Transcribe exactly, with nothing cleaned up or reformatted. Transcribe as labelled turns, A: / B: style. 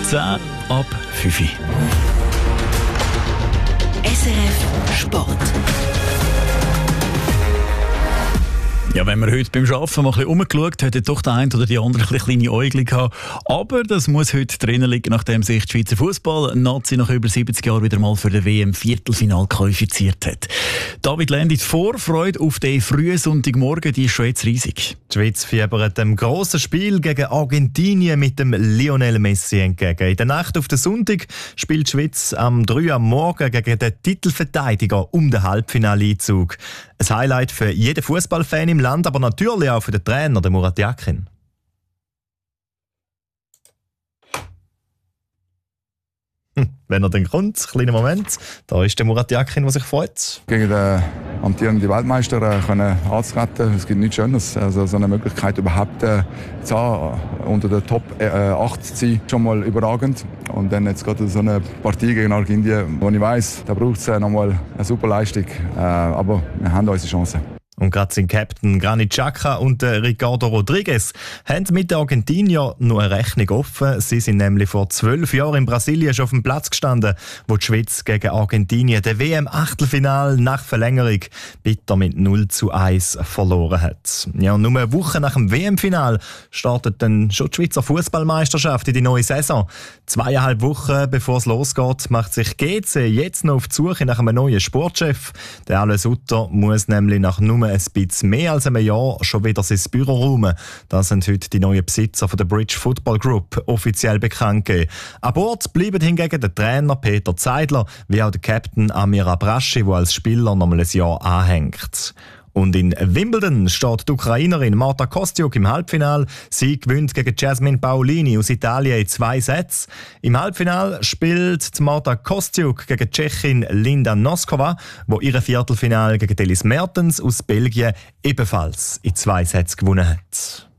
A: zehn ab fünf Uhr.
B: S R F Sport.
A: Ja, wenn man heute beim Arbeiten mal ein bisschen umgeschaut hat, hat doch der eine oder die andere ein bisschen kleine Äugel gehabt. Aber das muss heute drinnen liegen, nachdem sich die Schweizer Fußball-Nazi nach über siebzig Jahren wieder mal für den W M-Viertelfinal qualifiziert hat. David Lendi, die Vorfreude auf den frühen Sonntagmorgen, die ist schon jetzt riesig.
C: Die Schweiz fiebert dem grossen Spiel gegen Argentinien mit dem Lionel Messi entgegen. In der Nacht auf den Sonntag spielt die Schweiz am drei Uhr am Morgen gegen den Titelverteidiger um den Halbfinaleinzug. Ein Highlight für jeden Fußballfan im Land, aber natürlich auch für den Trainer, den Murat Yakin. Hm, wenn er dann kommt, kleiner Moment, da ist der Murat Yakin, der sich freut.
D: Gegen den amtierenden Weltmeister äh, können anzutreten, es gibt nichts Schönes. Also so eine Möglichkeit überhaupt äh, zu haben, unter den Top äh, acht zu sein, schon mal überragend. Und dann jetzt gerade so eine Partie gegen Argentinien, wo ich weiss, da braucht es äh, nochmal eine super Leistung. Äh, aber wir haben unsere Chancen.
C: Und gerade sein Captain Granit Xhaka und äh, Ricardo Rodriguez haben mit den Argentiniern noch eine Rechnung offen. Sie sind nämlich vor zwölf Jahren in Brasilien schon auf dem Platz gestanden, wo die Schweiz gegen Argentinien den W M-Achtelfinal nach Verlängerung bitter mit null zu eins verloren hat. Ja, nur eine Woche nach dem W M-Final startet dann schon die Schweizer Fußballmeisterschaft in die neue Saison. Zweieinhalb Wochen bevor es losgeht, macht sich G C jetzt noch auf die Suche nach einem neuen Sportchef. Der Alain Sutter muss nämlich nach nur ein bisschen mehr als einem Jahr schon wieder sein Büro räumen. Das sind heute die neuen Besitzer von der Bridge Football Group offiziell bekannt gegeben. An Bord bleiben hingegen der Trainer Peter Zeidler, wie auch der Captain Amir Abraschi, der als Spieler noch mal ein Jahr anhängt. Und in Wimbledon steht die Ukrainerin Marta Kostyuk im Halbfinale. Sie gewinnt gegen Jasmine Paolini aus Italien in zwei Sätzen. Im Halbfinale spielt Marta Kostyuk gegen die Tschechin Linda Noskova, die ihre Viertelfinale gegen Elis Mertens aus Belgien ebenfalls in zwei Sätzen gewonnen hat.